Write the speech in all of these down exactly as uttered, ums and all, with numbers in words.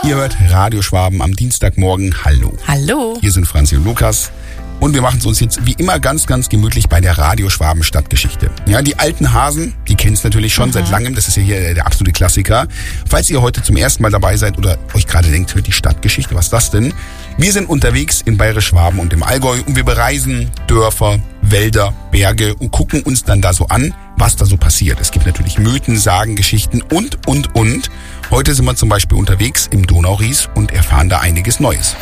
Ihr hört Radio Schwaben am Dienstagmorgen. Hallo. Hallo. Hier sind Franzi und Lukas. Und wir machen es uns jetzt wie immer ganz, ganz gemütlich bei der Radio Schwaben Stadtgeschichte. Ja, die alten Hasen, die kennen es natürlich schon mhm. seit langem. Das ist ja hier der absolute Klassiker. Falls ihr heute zum ersten Mal dabei seid oder euch gerade denkt, hört die Stadtgeschichte, was ist das denn? Wir sind unterwegs in Bayerisch-Schwaben und im Allgäu und wir bereisen Dörfer, Wälder, Berge und gucken uns dann da so an, was da so passiert. Es gibt natürlich Mythen, Sagen, Geschichten und, und, und. Heute sind wir zum Beispiel unterwegs im Donauries und erfahren da einiges Neues.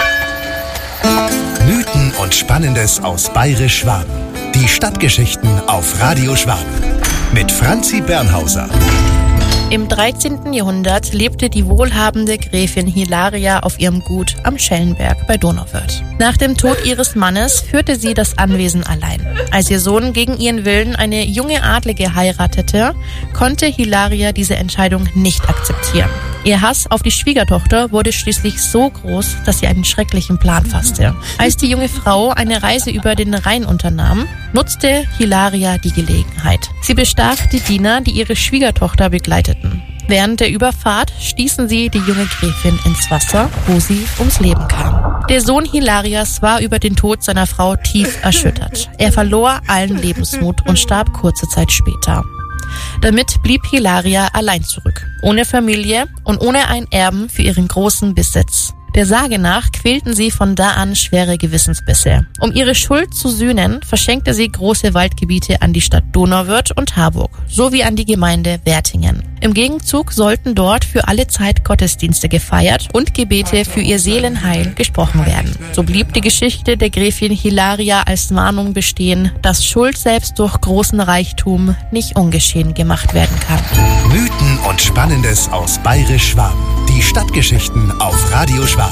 Mythen und Spannendes aus Bayerisch-Schwaben. Die Stadtgeschichten auf Radio Schwaben. Mit Franzi Bernhauser. Im dreizehnten Jahrhundert lebte die wohlhabende Gräfin Hilaria auf ihrem Gut am Schellenberg bei Donauwörth. Nach dem Tod ihres Mannes führte sie das Anwesen allein. Als ihr Sohn gegen ihren Willen eine junge Adlige heiratete, konnte Hilaria diese Entscheidung nicht akzeptieren. Ihr Hass auf die Schwiegertochter wurde schließlich so groß, dass sie einen schrecklichen Plan fasste. Als die junge Frau eine Reise über den Rhein unternahm, nutzte Hilaria die Gelegenheit. Sie bestach die Diener, die ihre Schwiegertochter begleiteten. Während der Überfahrt stießen sie die junge Gräfin ins Wasser, wo sie ums Leben kam. Der Sohn Hilarias war über den Tod seiner Frau tief erschüttert. Er verlor allen Lebensmut und starb kurze Zeit später. Damit blieb Hilaria allein zurück, ohne Familie und ohne einen Erben für ihren großen Besitz. Der Sage nach quälten sie von da an schwere Gewissensbisse. Um ihre Schuld zu sühnen, verschenkte sie große Waldgebiete an die Stadt Donauwörth und Harburg, sowie an die Gemeinde Wertingen. Im Gegenzug sollten dort für alle Zeit Gottesdienste gefeiert und Gebete für ihr Seelenheil gesprochen werden. So blieb die Geschichte der Gräfin Hilaria als Warnung bestehen, dass Schuld selbst durch großen Reichtum nicht ungeschehen gemacht werden kann. Mythen und Spannendes aus Bayerisch-Schwaben. Die Stadtgeschichten auf Radio Schwaben.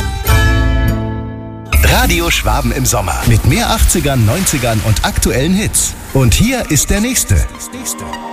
Radio Schwaben im Sommer mit mehr achtzigern, neunzigern und aktuellen Hits. Und hier ist der nächste.